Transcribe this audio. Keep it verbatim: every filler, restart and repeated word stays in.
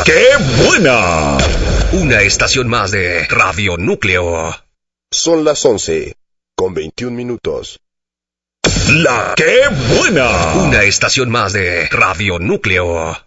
¡Qué buena! Una estación más de Radio Núcleo. Son las once, con veintiún minutos. ¡La qué buena! Una estación más de Radio Núcleo.